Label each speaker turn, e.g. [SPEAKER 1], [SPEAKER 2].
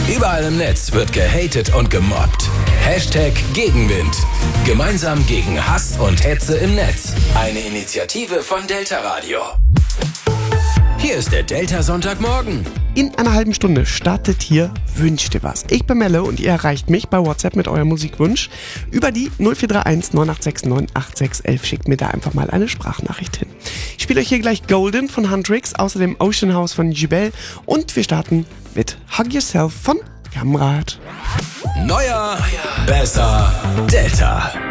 [SPEAKER 1] Überall im Netz wird gehatet und gemobbt. Hashtag Gegenwind. Gemeinsam gegen Hass und Hetze im Netz. Eine Initiative von Delta Radio. Hier ist der Delta Sonntagmorgen.
[SPEAKER 2] In einer halben Stunde startet hier Wünsch dir was. Ich bin Melle und ihr erreicht mich bei WhatsApp mit eurem Musikwunsch über die 0431 986 98611. Schickt mir da einfach mal eine Sprachnachricht hin. Ich spiele euch hier gleich Golden von Huntrix, außerdem Ocean House von Jibel und wir starten mit Hug Yourself von Kamrat.
[SPEAKER 1] Neuer, besser, Delta.